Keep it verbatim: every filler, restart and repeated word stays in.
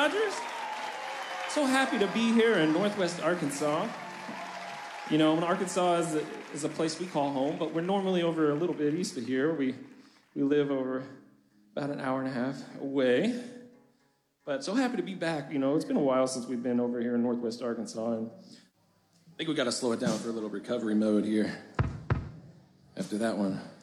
Rogers. So happy to be here in Northwest Arkansas. You know, Arkansas is a, is a place we call home, but we're normally over a little bit east of here. We we live over about an hour and a half away. But so happy to be back. You know, it's been a while since we've been over here in Northwest Arkansas, and I think we got to slow it down for a little recovery mode here after that one.